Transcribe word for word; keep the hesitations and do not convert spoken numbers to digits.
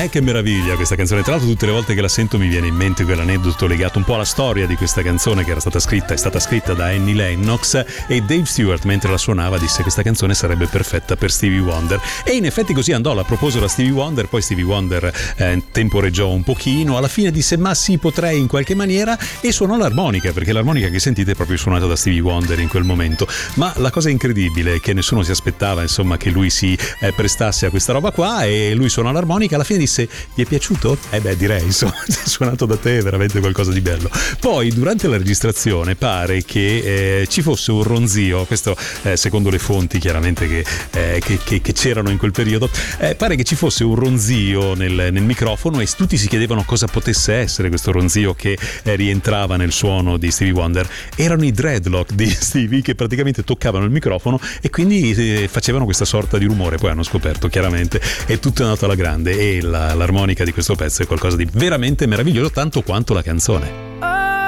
Eh, che meraviglia questa canzone. Tra l'altro tutte le volte che la sento mi viene in mente quell'aneddoto legato un po' alla storia di questa canzone, che era stata scritta, è stata scritta da Annie Lennox, e Dave Stewart mentre la suonava disse: questa canzone sarebbe perfetta per Stevie Wonder, e in effetti così andò. La proposero a Stevie Wonder, poi Stevie Wonder eh, temporeggiò un pochino, alla fine disse: ma sì, potrei in qualche maniera, e suonò l'armonica, perché l'armonica che sentite è proprio suonata da Stevie Wonder in quel momento. Ma la cosa incredibile è che nessuno si aspettava insomma che lui si eh, prestasse a questa roba qua, e lui suonò l'armonica. Alla fine disse: gli è piaciuto? Eh beh, direi, insomma, suonato da te è veramente qualcosa di bello. Poi durante la registrazione pare che eh, ci fosse un ronzio, questo eh, secondo le fonti chiaramente che, eh, che, che, che c'erano in quel periodo, eh, pare che ci fosse un ronzio nel, nel microfono, e tutti si chiedevano cosa potesse essere questo ronzio che eh, rientrava nel suono di Stevie Wonder. Erano i dreadlock di Stevie che praticamente toccavano il microfono e quindi eh, facevano questa sorta di rumore. Poi hanno scoperto chiaramente, e tutto è andato alla grande, e la, l'armonica di questo pezzo è qualcosa di veramente meraviglioso, tanto quanto la canzone.